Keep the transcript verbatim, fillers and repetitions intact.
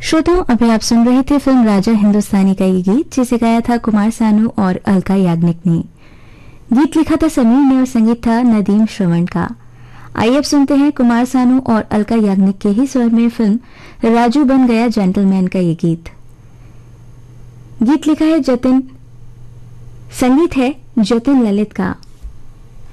श्रोताओं, अभी आप सुन रहे थे फिल्म राजा हिंदुस्तानी का ये गीत, जिसे गाया था कुमार सानू और अलका याग्निक ने। गीत लिखा था समीर ने और संगीत था नदीम श्रवण का। आइए अब सुनते हैं कुमार सानू और अलका याग्निक के ही स्वर में फिल्म राजू बन गया जेंटलमैन का ये गीत। गीत लिखा है जतिन, संगीत है जतिन ललित का।